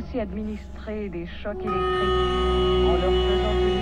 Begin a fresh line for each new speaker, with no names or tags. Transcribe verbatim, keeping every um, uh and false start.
aussi administrer des chocs électriques en leur faisant